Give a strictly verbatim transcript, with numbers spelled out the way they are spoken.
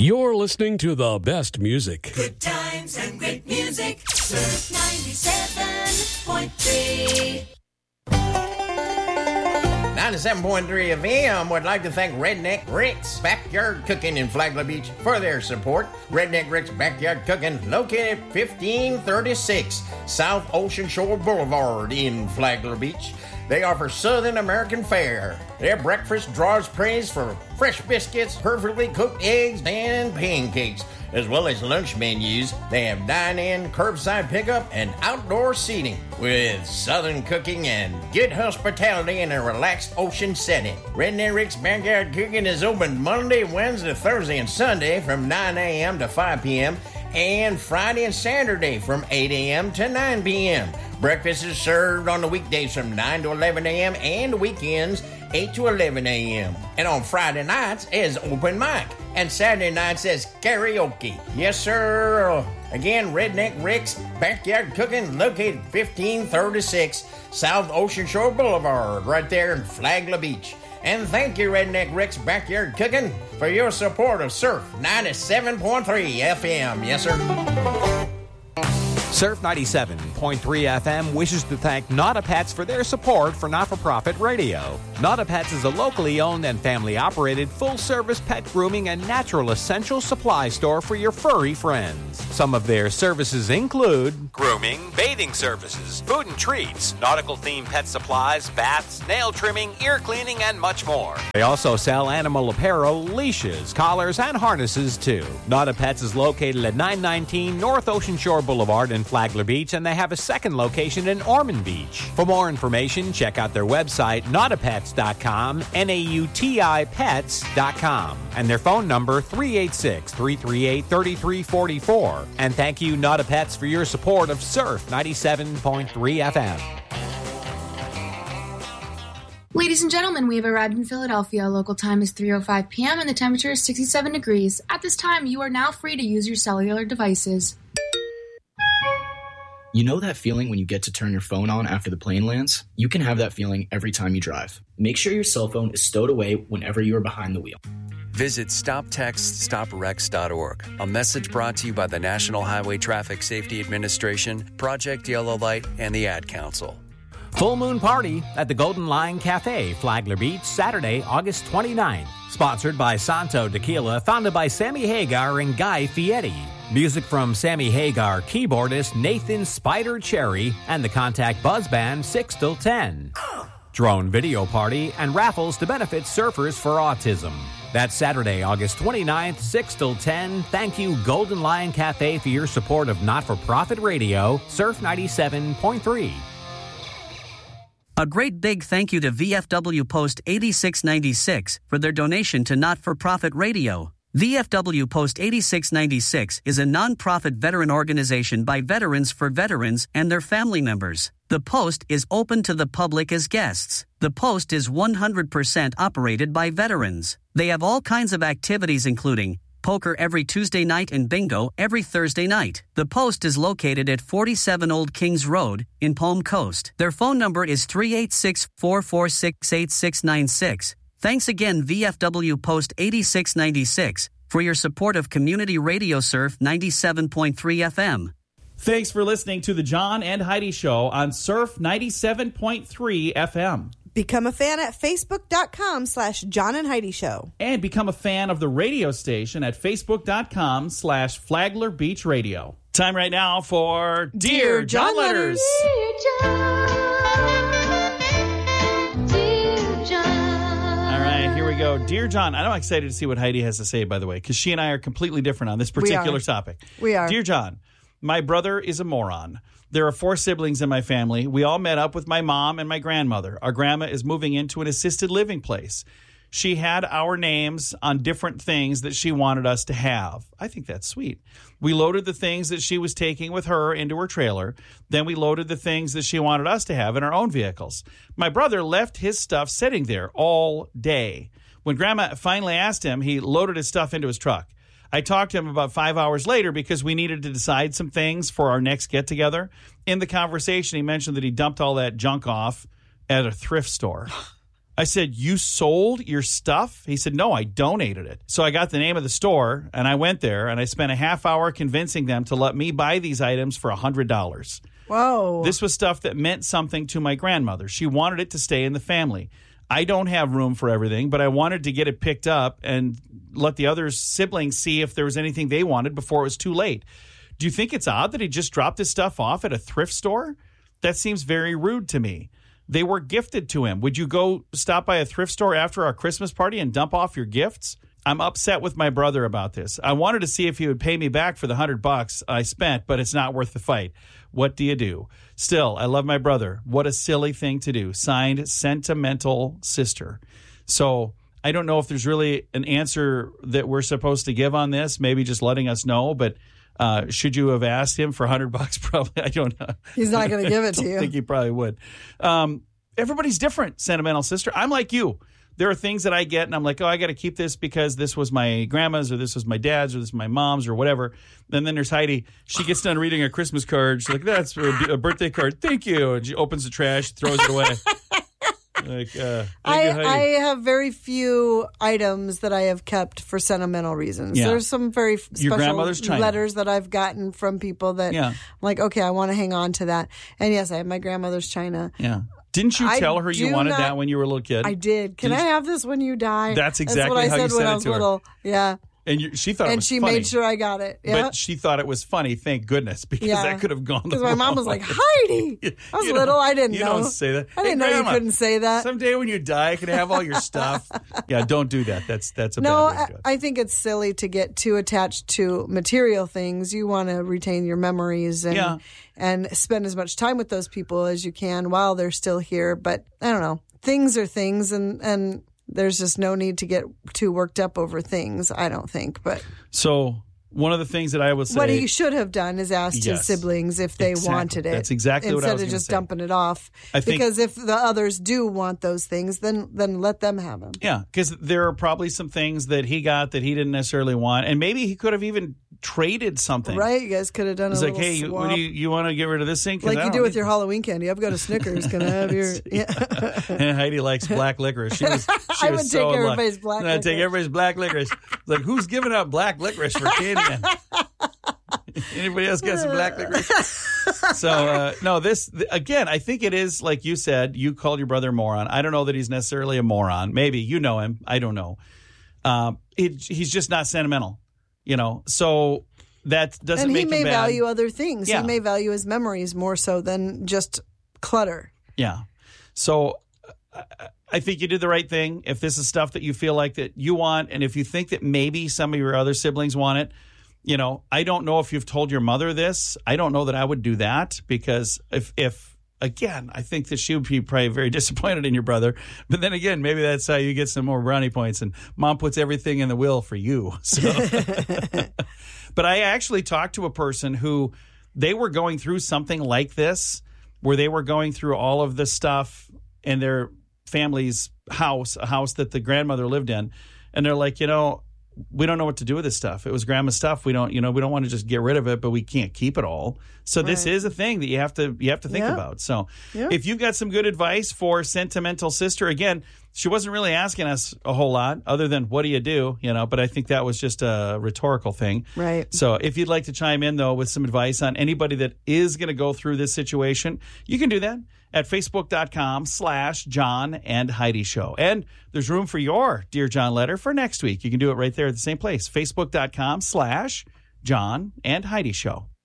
You're listening to the best music. Good times and great music. Surf ninety-seven point three. ninety-seven point three F M would like to thank Redneck Rick's Backyard Cooking in Flagler Beach for their support. Redneck Rick's Backyard Cooking, located at fifteen thirty-six South Ocean Shore Boulevard in Flagler Beach. They offer Southern American fare. Their breakfast draws praise for fresh biscuits, perfectly cooked eggs, and pancakes, as well as lunch menus. They have dine-in, curbside pickup, and outdoor seating with Southern cooking and good hospitality in a relaxed ocean setting. Redneck Rick's Backyard Cooking is open Monday, Wednesday, Thursday, and Sunday from nine a.m. to five p.m. and Friday and Saturday from eight a.m. to nine p.m. Breakfast is served on the weekdays from nine to eleven a.m. and weekends eight to eleven a.m. And on Friday nights is open mic. And Saturday nights is karaoke. Yes, sir. Again, Redneck Rick's Backyard Cooking, located fifteen thirty-six South Ocean Shore Boulevard, right there in Flagler Beach. And thank you, Redneck Rick's Backyard Cooking, for your support of Surf ninety-seven point three F M. Yes, sir. Surf ninety-seven point three F M wishes to thank Not Pets for their support for not-for-profit radio. Not Pets is a locally owned and family-operated full-service pet grooming and natural essential supply store for your furry friends. Some of their services include grooming, bathing services, food and treats, nautical-themed pet supplies, baths, nail trimming, ear cleaning, and much more. They also sell animal apparel, leashes, collars, and harnesses, too. Not Pets is located at nine nineteen North Ocean Shore Boulevard in Flagler Beach, and they have a second location in Ormond Beach. For more information, check out their website, nautipets dot com, N A U T I pets dot com, and their phone number, three eight six, three three eight, three three four four. And thank you, Nautipets, for your support of Surf ninety-seven point three F M. Ladies and gentlemen, we have arrived in Philadelphia. Local time is three oh five p.m. and the temperature is sixty-seven degrees. At this time, you are now free to use your cellular devices. You know that feeling when you get to turn your phone on after the plane lands? You can have that feeling every time you drive. Make sure your cell phone is stowed away whenever you are behind the wheel. Visit stop text stop wrecks dot org. A message brought to you by the National Highway Traffic Safety Administration, Project Yellow Light, and the Ad Council. Full Moon Party at the Golden Lion Cafe, Flagler Beach, Saturday, August twenty-ninth. Sponsored by Santo Tequila, founded by Sammy Hagar and Guy Fieri. Music from Sammy Hagar, keyboardist Nathan Spider Cherry, and the Contact Buzz Band six till ten. Drone video party and raffles to benefit surfers for autism. That's Saturday, August twenty-ninth, six till ten. Thank you, Golden Lion Cafe, for your support of not-for-profit radio, Surf ninety-seven point three. A great big thank you to V F W Post eighty-six ninety-six for their donation to not-for-profit radio. V F W Post eighty-six ninety-six is a non-profit veteran organization by veterans for veterans and their family members. The Post is open to the public as guests. The Post is one hundred percent operated by veterans. They have all kinds of activities including poker every Tuesday night and bingo every Thursday night. The Post is located at forty-seven Old Kings Road in Palm Coast. Their phone number is three eight six, four four six, eight six nine six. Thanks again, V F W Post eighty-six ninety-six, for your support of Community Radio Surf ninety-seven point three F M. Thanks for listening to the John and Heidi Show on Surf ninety-seven point three F M. Become a fan at facebook.com slash John and Heidi Show. And become a fan of the radio station at facebook.com slash Flagler Beach Radio. Time right now for Dear, Dear John, John Letters. Dear John, Dear John. All right, here we go. Dear John, I'm excited to see what Heidi has to say, by the way, because she and I are completely different on this particular we topic. We are. Dear John, my brother is a moron. There are four siblings in my family. We all met up with my mom and my grandmother. Our grandma is moving into an assisted living place. She had our names on different things that she wanted us to have. I think that's sweet. We loaded the things that she was taking with her into her trailer. Then we loaded the things that she wanted us to have in our own vehicles. My brother left his stuff sitting there all day. When Grandma finally asked him, he loaded his stuff into his truck. I talked to him about five hours later because we needed to decide some things for our next get-together. In the conversation, he mentioned that he dumped all that junk off at a thrift store. I said, you sold your stuff? He said, no, I donated it. So I got the name of the store, and I went there, and I spent a half hour convincing them to let me buy these items for one hundred dollars. Whoa. This was stuff that meant something to my grandmother. She wanted it to stay in the family. I don't have room for everything, but I wanted to get it picked up and let the other siblings see if there was anything they wanted before it was too late. Do you think it's odd that he just dropped his stuff off at a thrift store? That seems very rude to me. They were gifted to him. Would you go stop by a thrift store after our Christmas party and dump off your gifts? I'm upset with my brother about this. I wanted to see if he would pay me back for the hundred bucks I spent, but it's not worth the fight. What do you do? Still, I love my brother. What a silly thing to do. Signed, Sentimental Sister. So I don't know if there's really an answer that we're supposed to give on this. Maybe just letting us know, but uh, should you have asked him for a hundred bucks? Probably. I don't know. He's not going to give it to you. I think he probably would. Um, everybody's different, Sentimental Sister. I'm like you. There are things that I get, and I'm like, oh, I got to keep this because this was my grandma's or this was my dad's or this was my mom's or whatever. And then there's Heidi. She gets done reading a Christmas card. She's like, that's a birthday card. Thank you. And she opens the trash, throws it away. Like, uh, I, you, I have very few items that I have kept for sentimental reasons. Yeah. There's some very f- Your grandmother's special china. letters that I've gotten from people that Yeah. I'm like, okay, I want to hang on to that. And yes, I have my grandmother's china. Yeah. Didn't you I tell her you do wanted not- that when you were a little kid? I did. Can Did I you- have this when you die? That's That's exactly what I how said you when said I it was to her. little. Yeah. And you, she thought it And was she funny. made sure I got it. Yeah. But she thought it was funny, thank goodness, because Yeah. that could have gone the Because my mom wrong was like, way. Heidi. I was You little. don't- I didn't you know. don't say that. I didn't Hey, know you Grandma, couldn't say that. Someday when you die, I can have all your stuff. Yeah, don't do that. That's that's a No, bad way to I, go. I think it's silly to get too attached to material things. You want to retain your memories and Yeah. and spend as much time with those people as you can while they're still here. But I don't know. Things are things, and, and there's just no need to get too worked up over things, I don't think. But So one of the things that I will say, what he should have done is asked Yes. his siblings if they Exactly. wanted it. That's exactly what I instead was of gonna just say. dumping it off. I think- because if the others do want those things, then then let them have them. yeah, because there are probably some things that he got that he didn't necessarily want, and maybe he could have even traded something. Right? You guys could have done It's a like, little hey, you, swap. what do you, you want to get rid of this thing? 'Cause Like I you don't do with need your Halloween candy. I've got a Snickers. Can I have your? Yeah. And Heidi likes black licorice. She was, she I was would so take in luck. everybody's black And I'd take licorice. everybody's black licorice. It's like, who's giving out black licorice for candy? then? Anybody else got some black licorice? So, uh, no, this, th- again, I think it is, like you said, you called your brother a moron. I don't know that he's necessarily a moron. Maybe. You know him. I don't know. Um, it, he's just not sentimental, you know? So that doesn't And he make may him bad. value other things. Yeah. He may value his memories more so than just clutter. Yeah. So I- I think you did the right thing. If this is stuff that you feel like that you want, and if you think that maybe some of your other siblings want it, you know, I don't know if you've told your mother this. I don't know that I would do that, because if, if again, I think that she would be probably very disappointed in your brother. But then again, maybe that's how you get some more brownie points, and mom puts everything in the will for you. So, but I actually talked to a person who they were going through something like this, where they were going through all of this stuff in their family's house, a house that the grandmother lived in. And they're like, you know, we don't know what to do with this stuff. It was grandma's stuff. We don't, you know, we don't want to just get rid of it, but we can't keep it all. So this Right. is a thing that you have to, you have to think Yeah. about. So Yeah. if you've got some good advice for Sentimental Sister, again, she wasn't really asking us a whole lot other than what do you do, you know, but I think that was just a rhetorical thing. Right. So if you'd like to chime in, though, with some advice on anybody that is going to go through this situation, you can do that at facebook.com slash John and Heidi Show. And there's room for your Dear John letter for next week. You can do it right there at the same place, facebook.com slash John and Heidi Show.